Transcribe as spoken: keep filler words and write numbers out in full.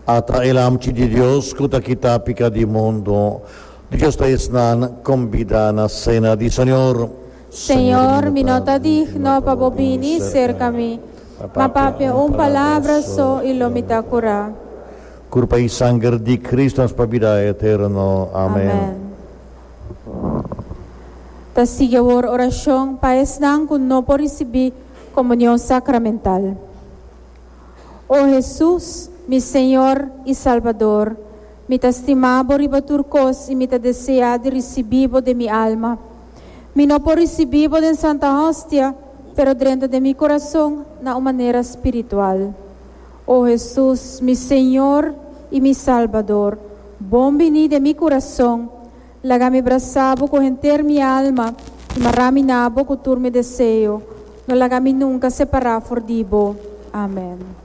At ailam ci di Dios kuta kita pika di mundo. Dios tayo nan kombida na cena di Señor. Señor, mi nota digno pabobini ser kami. Mapapia un palabra so ilomita cura. Curpa y sangre di Cristo nos pabida eterno. Amen. Amen. Tas sigawar orasyon paes nang kuno por recibi komunyon sacramental. Oh Jesús, mi Señor y Salvador, mi te estimabo ribaturcos y mi te desea de recibivo de mi alma. Mi no por recibivo de Santa Hostia, pero dentro de mi corazón na una manera espiritual. Oh Jesús, mi Señor y mi Salvador, bom vini de mi corazón, lagami brasabo con enter mi alma y marami nabo con tur mi deseo, no lagami nunca separar fordibo. Amén.